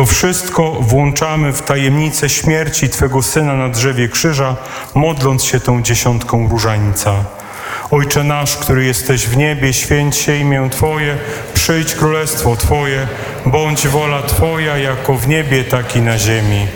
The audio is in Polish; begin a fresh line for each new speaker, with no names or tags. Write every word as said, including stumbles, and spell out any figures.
To wszystko włączamy w tajemnicę śmierci Twego Syna na drzewie krzyża, modląc się tą dziesiątką różańca. Ojcze nasz, który jesteś w niebie, święć się imię Twoje, przyjdź królestwo Twoje, bądź wola Twoja jako w niebie, tak i na ziemi.